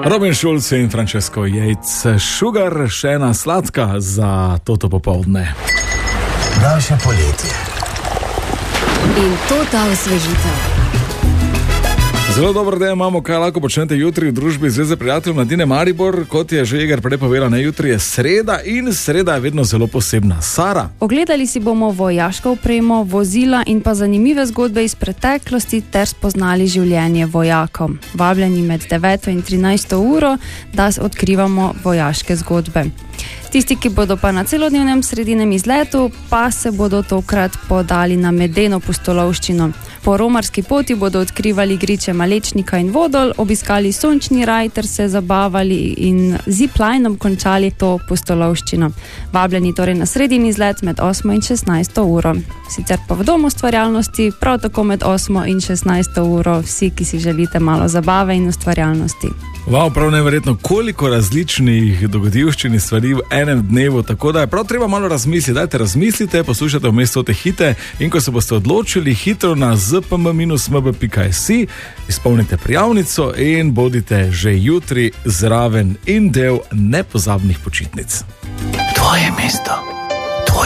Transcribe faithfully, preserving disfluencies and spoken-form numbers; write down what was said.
Robin Schulz in Francesco Yates, Sugar, še ena sladka za toto popoldne. Naše poletje. In to ta osvežitev. Zelo dobro, da imamo, kaj lahko počnete jutri v družbi Zveze prijateljev Mladine Maribor. Kot je že Igor prej povedal, ne, jutri je sreda in sreda je vedno zelo posebna. Sara. Ogledali si bomo vojaško opremo, vozila in pa zanimive zgodbe iz preteklosti ter spoznali življenje vojakov. Vabljeni med deveto in trinajsto uro, da odkrivamo vojaške zgodbe. Tisti, ki bodo pa na celodnevnem sredinem izletu, pa se bodo tokrat podali na medeno pustolovščino. Po romarski poti bodo odkrivali griče Malečnika in Vodol, obiskali sončni raj ter se zabavali in ziplinom končali to pustolovščino. Vabljeni torej na sredin izlet med osmo in šestnajsto uro. Sicer pa v domu ustvarjalnosti prav tako med osmo in šestnajsto uro vsi, ki si želite malo zabave in ustvarjalnosti. Wow, prav neverjetno, koliko različnih dogodivščin stvari v enem dnevu, tako da je prav treba malo razmisliti. Dajte razmislite, poslušajte vmesto te hite in ko se boste odločili, hitro na z p m minus m b pika si, izpolnite prijavnico in bodite že jutri zraven in del nepozabnih počitnic. Tvoje mesto.